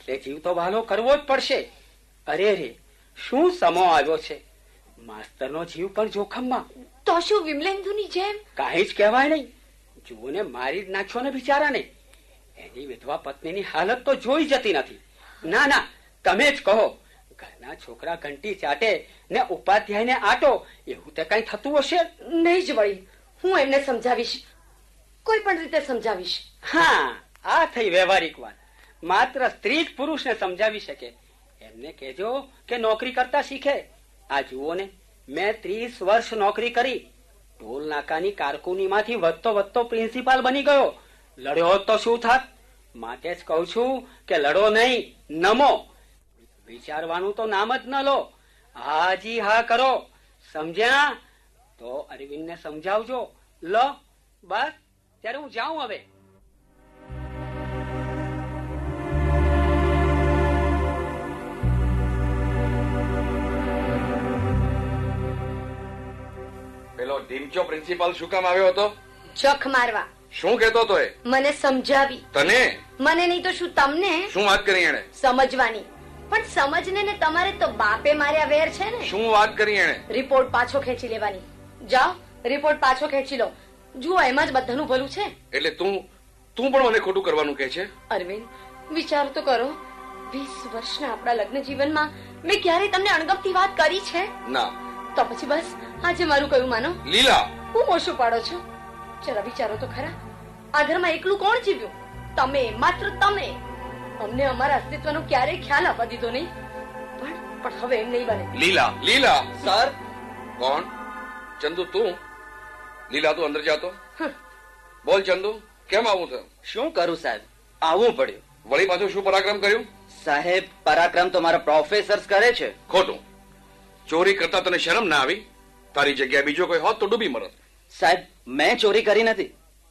તે જીવ તો વહાલો કરવો જ પડશે. અરે રે, શું સમો આવ્યો છે! માસ્તરનો જીવ પણ જોખમમાં. તો શું વિમલેન્દુની જેમ? કાંઈ જ કહેવાય નહીં. જુઓ ને, મારી જ નાખ્યો ને બિચારાને. એની વિધવા પત્નીની હાલત તો જોઈ જતી નથી. ના ના, તમે જ કહો. ઘરના છોકરા ઘંટી ચાટે ને ઉપાધ્યાયને આટો, એવું તે કઈ થતું હશે? નહીં જ વળી. હું એમને સમજાવીશ, કોઈ પણ રીતે સમજાવીશ. હા, આ થઈ વ્યવહારિક વાત. માત્ર સ્ત્રી જ પુરુષને સમજાવી શકે. એમને કહેજો કે નોકરી કરતા શીખે. આ જુઓ ને, મેં 30 વર્ષ નોકરી કરી. ટોલ નાકાની કારકુનીમાંથી વધતો પ્રિન્સિપાલ બની ગયો. લડ્યો તો શું થાત? માટે જ કહું છું કે લડો નહીં, નમો. વિચારવાનું તો નામ જ ન લો. હાજી હા કરો. સમજ્યા? તો અરવિંદને સમજાવજો. લો બસ, ત્યારે હું જાઉં હવે. પેલો ઢીમચો પ્રિન્સિપાલ શું કામ આવ્યો હતો? ચોખ મારવા. શું કહેતો હતો એ? મને સમજાવી. તને? મને નહીં તો શું તમને? શું વાત કરી એને? સમજવાની. પણ સમજને ને તમારે તો બાપે માર્યા વેર છે ને. શું વાત કરી એને? રિપોર્ટ પાછો ખેંચી લેવાની. જાઓ, રિપોર્ટ પાછો ખેંચી લો. જુઓ, એમાં જ બધાનું ભલું છે. એટલે તું પણ મને ખોટું કરવાનું કહે છે? અરવિંદ, વિચાર તો કરો. 20 વર્ષના આપણા લગ્ન જીવનમાં મેં ક્યારે તમને અણગમતી વાત કરી છે? ના. તો પછી બસ આજે મારું કયું માનો. લીલા, હું મોશું પાડો છો? જરા વિચારો તો ખરા. આ ઘરમાં એકલું કોણ જીવ્યું? તમે, માત્ર તમે. અમને અમારા અસ્તિત્વનો ક્યારેય ખ્યાલ આપવા દીધો નહીં. પણ હવે એમ નહીં બને. લીલા. સર. કોણ? ચંદુ તું? લીલા, તું અંદર જાતો. બોલ ચંદુ, કેમ આવું થયું? શું કરું સાહેબ, આવવું પડ્યું. વળી પાછું શું પરાક્રમ કર્યું? સાહેબ, પરાક્રમ તો મારા પ્રોફેસર્સ કરે છે. ખોટું. ચોરી કરતા તને શરમ ના આવી? તારી જગ્યાએ બીજો કોઈ હોત તો ડૂબી મરત. સાહેબ, મેં ચોરી કરી નથી.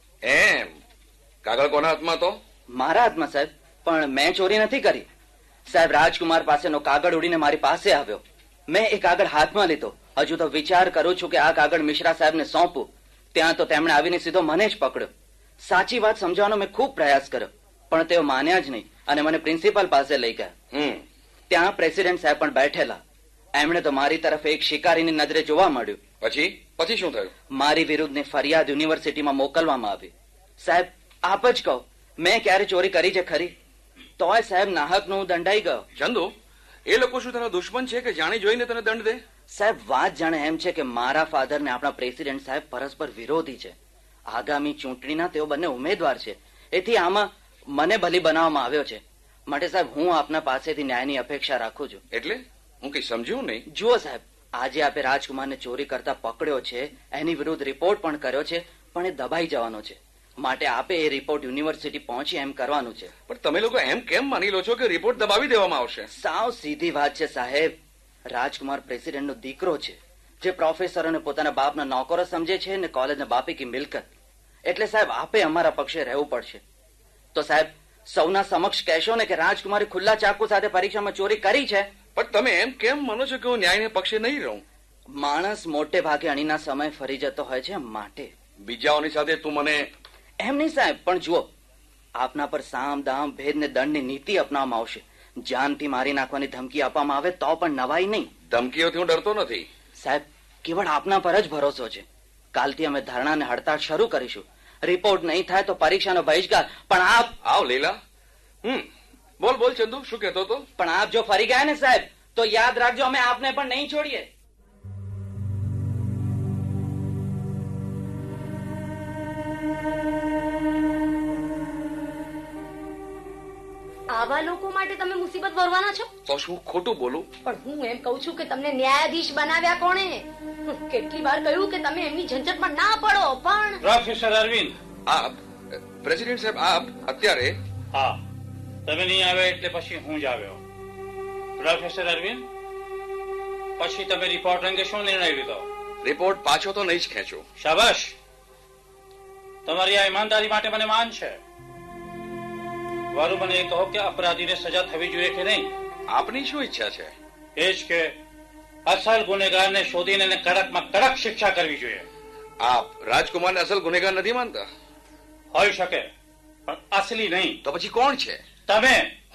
એમ? કાગળ કોના હાથમાં તો? મારા હાથમાં સાહેબ, પણ મેં ચોરી નથી કરી. સાહેબ, રાજકુમાર પાસેનો કાગળ ઉડીને મારી પાસે આવ્યો. મેં એ કાગળ હાથમાં લીધો. હજુ તો વિચાર કરું છું કે આ કાગળ મિશ્રા સાહેબને સોંપું. ત્યાં તો તેમણે આવીને સીધો મને જ પકડ્યો. સાચી વાત સમજાવવાનો મેં ખૂબ પ્રયાસ કર્યો, પણ તેઓ માન્યા જ નહીં અને મને પ્રિન્સિપાલ પાસે લઈ ગયા. ત્યાં પ્રેસિડેન્ટ સાહેબ પણ બેઠેલા. એમણે તો મારી તરફ એક શિકારીની નજરે જોવા મળ્યું. પછી શું થયું? મારી વિરુદ્ધની ફરિયાદ યુનિવર્સિટીમાં મોકલવામાં આવી. સાહેબ, આપ જ કહો, મેં ક્યારે ચોરી કરી છે ખરી? તોય સાહેબ, નાહકનો હું દંડાઈ ગયો. ચંદુ, એ લોકો શું તારા દુશ્મન છે કે જાણી જોઈને તને દંડ દે? સાહેબ, વાત જાણે એમ છે કે મારા ફાધર ને આપણા પ્રેસિડેન્ટ સાહેબ પરસ્પર વિરોધી છે. આગામી ચૂંટણીના તેઓ બંને ઉમેદવાર છે. એથી આમાં મને બલી બનાવવામાં આવ્યો છે. માટે સાહેબ, હું આપના પાસેથી ન્યાયની અપેક્ષા રાખું છું. એટલે હું કઈ સમજ્યું નહીં. જુઓ સાહેબ, આજે આપે રાજકુમારને ચોરી કરતા પકડ્યો છે, એની વિરુદ્ધ રિપોર્ટ પણ કર્યો છે, પણ એ દબાઈ જવાનો છે. માટે આપે એ રિપોર્ટ યુનિવર્સિટી પહોંચી એમ કરવાનું છે. પણ તમે લોકો એમ કેમ માની લો છો કે રિપોર્ટ દબાવી દેવામાં આવશે? સાવ સીધી વાત છે સાહેબ. રાજકુમાર પ્રેસિડેન્ટનો દીકરો છે, જે પ્રોફેસરોને પોતાના બાપના નોકરો સમજે છે ને કોલેજના બાપી કી મિલકત. એટલે સાહેબ, આપે અમારા પક્ષે રહેવું પડશે. તો સાહેબ, સૌના સમક્ષ કહેશો ને કે રાજકુમારે ખુલ્લા ચાકુ સાથે પરીક્ષામાં ચોરી કરી છે? પણ તમે એમ કેમ માનો છો કે હું ન્યાયને પક્ષે નહીં રહું? માણસ મોટે ભાગે અણીના સમય ફરી જતો હોય છે, માટે. બીજાઓની સાથે તું મને એમ નહીં સાહેબ, પણ જુઓ, આપના પર સામ દામ ભેદ ને દંડની નીતિ અપનાવવામાં આવશે. જાનથી મારી નાખવાની ધમકી આપવામાં આવે તો પણ નવાઈ નહીં. ધમકીઓથી હું ડરતો નથી સાહેબ, કેવળ આપના પર જ ભરોસો છે. કાલથી અમે ધરણા ને હડતાળ શરૂ કરીશું. રિપોર્ટ નહીં થાય તો પરીક્ષાનો બહિષ્કાર. પણ આપ આવ લીલા. બોલ ચંદુ, શું કહેતો હતો? પણ આપ જો ફરી ગયા ને સાહેબ, તો યાદ રાખજો, અમે આપને પણ નહીં છોડીએ. આવા લોકો માટે તમે મુસીબત ભરવાના છો? તો શું ખોટું બોલું? પણ હું એમ કહું છું કે તમને ન્યાયાધીશ બનાવ્યા કોણે? કેટલી વાર કહ્યું કે તમે એમની ઝંઝટમાં ના પડો. પણ પ્રોફેસર અરવિંદ, આપ પ્રેસિડેન્ટ સાહેબ, આપ અત્યારે? હા, તમે નહીં આવે એટલે પછી હું જ આવ્યો. પ્રોફેસર અરવિંદ, પછી તમે રિપોર્ટ અંગે શું નિર્ણય લીધો? રિપોર્ટ પાછો તો નહીં જ ખેંચો. શાબાશ, તમારી આ ઈમાનદારી માટે મને માન છે. વારું મને એ કહો કે અપરાધીને સજા થવી જોઈએ કે નહીં? આપની શું ઈચ્છા છે? એ જ કે અસલ ગુનેગારને શોધીને એને કડકમાં કડક શિક્ષા કરવી જોઈએ. આપ રાજકુમારને અસલ ગુનેગાર નથી માનતા? હોઈ શકે, પણ અસલી નહીં. તો પછી કોણ છે? તમે.